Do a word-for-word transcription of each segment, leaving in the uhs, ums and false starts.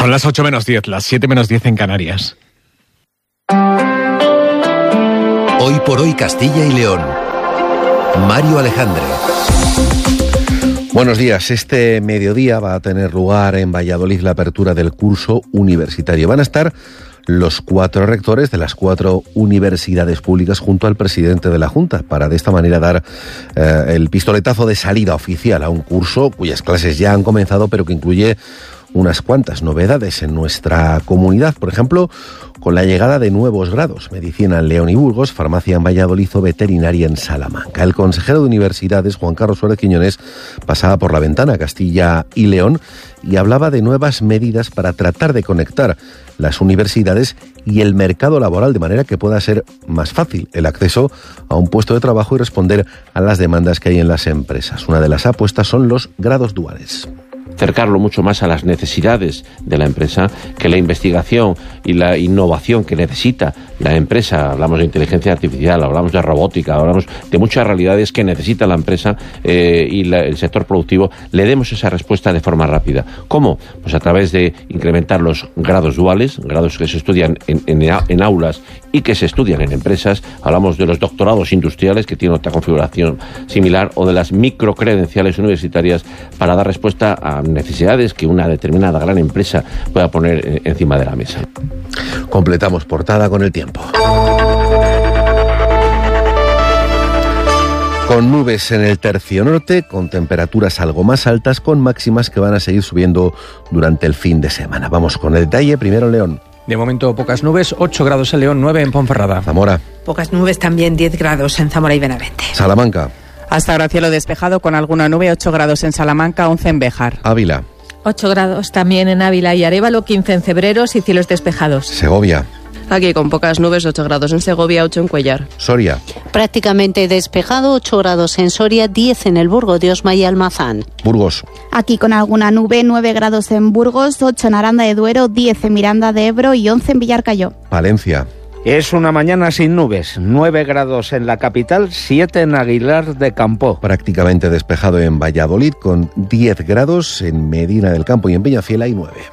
Son las ocho menos diez, las siete menos diez en Canarias. Hoy por hoy Castilla y León. Mario Alejandre. Buenos días. Este mediodía va a tener lugar en Valladolid la apertura del curso universitario. Van a estar los cuatro rectores de las cuatro universidades públicas junto al presidente de la Junta para de esta manera dar eh, el pistoletazo de salida oficial a un curso cuyas clases ya han comenzado, pero que incluye unas cuantas novedades en nuestra comunidad. Por ejemplo, con la llegada de nuevos grados: medicina en León y Burgos, farmacia en Valladolid o veterinaria en Salamanca. El consejero de Universidades, Juan Carlos Suárez Quiñones, pasaba por la ventana Castilla y León y hablaba de nuevas medidas para tratar de conectar las universidades y el mercado laboral de manera que pueda ser más fácil el acceso a un puesto de trabajo y responder a las demandas que hay en las empresas. Una de las apuestas son los grados duales. Acercarlo mucho más a las necesidades de la empresa, que la investigación y la innovación que necesita la empresa. Hablamos de inteligencia artificial, hablamos de robótica, hablamos de muchas realidades que necesita la empresa eh, y la, el sector productivo. Le demos esa respuesta de forma rápida. ¿Cómo? Pues a través de incrementar los grados duales, grados que se estudian en, en, en aulas y que se estudian en empresas. Hablamos de los doctorados industriales, que tienen otra configuración similar, o de las microcredenciales universitarias para dar respuesta a necesidades que una determinada gran empresa pueda poner encima de la mesa. Completamos portada con el tiempo. Con nubes en el tercio norte, con temperaturas algo más altas, con máximas que van a seguir subiendo durante el fin de semana. Vamos con el detalle, primero en León. De momento pocas nubes, ocho grados en León, nueve en Ponferrada. Zamora. Pocas nubes también, diez grados en Zamora y Benavente. Salamanca. Hasta ahora cielo despejado con alguna nube, ocho grados en Salamanca, once en Béjar. Ávila. ocho grados también en Ávila y Arévalo, quince en Cebreros y cielos despejados. Segovia. Aquí con pocas nubes, ocho grados en Segovia, ocho en Cuellar. Soria. Prácticamente despejado, ocho grados en Soria, diez en el Burgo de Osma y Almazán. Burgos. Aquí con alguna nube, nueve grados en Burgos, ocho en Aranda de Duero, diez en Miranda de Ebro y once en Villarcayo. Palencia. Es una mañana sin nubes, nueve grados en la capital, siete en Aguilar de Campo. Prácticamente despejado en Valladolid, con diez grados en Medina del Campo y en Peñafiel hay nueve.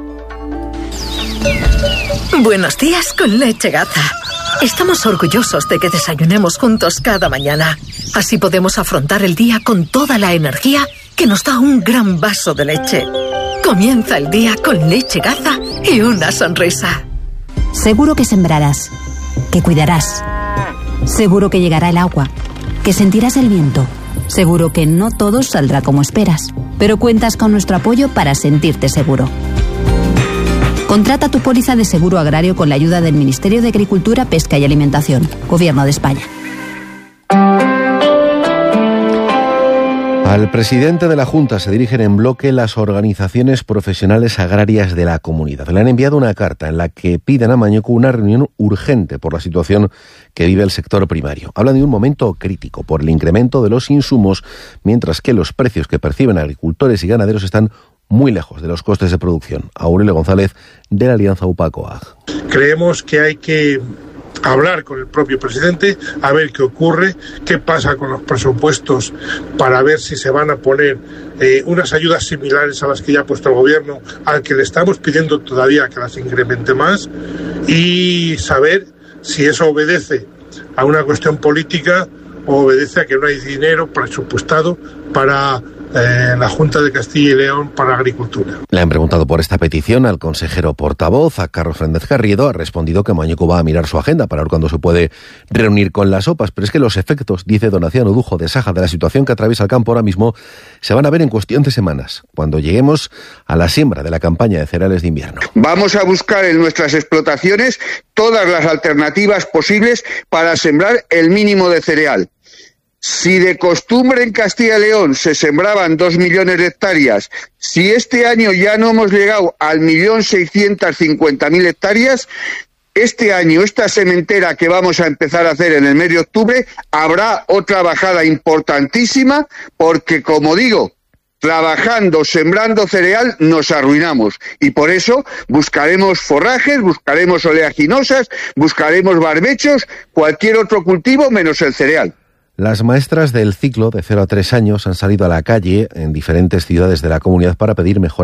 Buenos días con Leche Gaza. Estamos orgullosos de que desayunemos juntos cada mañana. Así podemos afrontar el día con toda la energía que nos da un gran vaso de leche. Comienza el día con Leche Gaza y una sonrisa. Seguro que sembrarás, que cuidarás. Seguro que llegará el agua, que sentirás el viento. Seguro que no todo saldrá como esperas, pero cuentas con nuestro apoyo para sentirte seguro. Contrata tu póliza de seguro agrario con la ayuda del Ministerio de Agricultura, Pesca y Alimentación, Gobierno de España. Al presidente de la Junta se dirigen en bloque las organizaciones profesionales agrarias de la comunidad. Le han enviado una carta en la que piden a Mañueco una reunión urgente por la situación que vive el sector primario. Hablan de un momento crítico por el incremento de los insumos, mientras que los precios que perciben agricultores y ganaderos están muy lejos de los costes de producción. Aurelio González, de la Alianza UPA-COAG. Creemos que hay que hablar con el propio presidente, a ver qué ocurre, qué pasa con los presupuestos, para ver si se van a poner eh, unas ayudas similares a las que ya ha puesto el gobierno, al que le estamos pidiendo todavía que las incremente más, y saber si eso obedece a una cuestión política o obedece a que no hay dinero presupuestado para eh, la Junta de Castilla y León para Agricultura. Le han preguntado por esta petición al consejero portavoz, a Carlos Fernández Garrido. Ha respondido que Mañueco va a mirar su agenda para ver cuándo se puede reunir con las OPAs, pero es que los efectos, dice Donaciano Dujo de Saja, de la situación que atraviesa el campo ahora mismo, se van a ver en cuestión de semanas, cuando lleguemos a la siembra de la campaña de cereales de invierno. Vamos a buscar en nuestras explotaciones todas las alternativas posibles para sembrar el mínimo de cereal. Si de costumbre en Castilla y León se sembraban dos millones de hectáreas, si este año ya no hemos llegado al millón seiscientas cincuenta mil hectáreas, este año, esta sementera que vamos a empezar a hacer en el mes de octubre, habrá otra bajada importantísima porque, como digo, trabajando, sembrando cereal, nos arruinamos. Y por eso buscaremos forrajes, buscaremos oleaginosas, buscaremos barbechos, cualquier otro cultivo menos el cereal. Las maestras del ciclo de cero a tres años han salido a la calle en diferentes ciudades de la comunidad para pedir mejoras